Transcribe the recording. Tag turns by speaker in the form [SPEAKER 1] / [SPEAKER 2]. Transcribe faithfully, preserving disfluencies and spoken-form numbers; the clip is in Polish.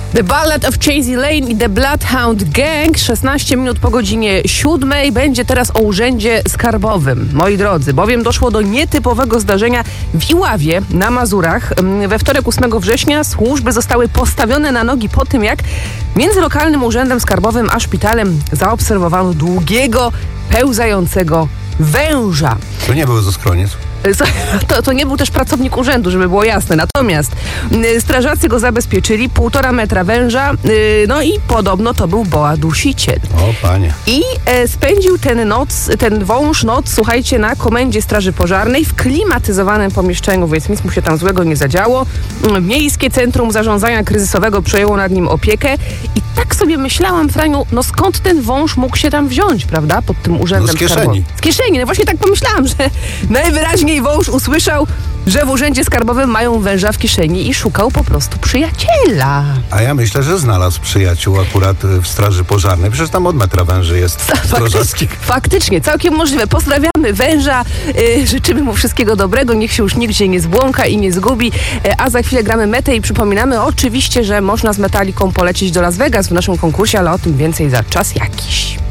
[SPEAKER 1] The Ballad of Chasey Lane i The Bloodhound Gang. szesnaście minut po godzinie siódmej. Będzie teraz o urzędzie skarbowym, moi drodzy, bowiem doszło do nietypowego zdarzenia w Iławie na Mazurach. We wtorek ósmego września służby zostały postawione na nogi po tym, jak między lokalnym urzędem skarbowym a szpitalem zaobserwowano długiego, pełzającego węża.
[SPEAKER 2] To nie był zaskroniec.
[SPEAKER 1] To, to nie był też pracownik urzędu, żeby było jasne. Natomiast y, strażacy go zabezpieczyli, półtora metra węża, y, no i podobno to był boa dusiciel.
[SPEAKER 2] O panie.
[SPEAKER 1] I e, spędził ten noc, ten wąż noc, słuchajcie, na komendzie Straży Pożarnej w klimatyzowanym pomieszczeniu, więc nic mu się tam złego nie zadziało. Miejskie Centrum Zarządzania Kryzysowego przejęło nad nim opiekę i tak sobie myślałam, Franiu, no skąd ten wąż mógł się tam wziąć, prawda, pod tym urzędem
[SPEAKER 2] No z kieszeni.
[SPEAKER 1] skarbowym? Z kieszeni, no właśnie tak pomyślałam, że najwyraźniej wąż usłyszał, że w urzędzie skarbowym mają węża w kieszeni i szukał po prostu przyjaciela.
[SPEAKER 2] A ja myślę, że znalazł przyjaciół akurat w Straży Pożarnej. Przecież tam od metra węży jest strażackich.
[SPEAKER 1] Faktycznie, całkiem możliwe. Pozdrawiamy węża, yy, życzymy mu wszystkiego dobrego, niech się już nigdzie nie zbłąka i nie zgubi. Yy, a za chwilę gramy metę i przypominamy oczywiście, że można z Metaliką polecieć do Las Vegas w naszym konkursie, ale o tym więcej za czas jakiś.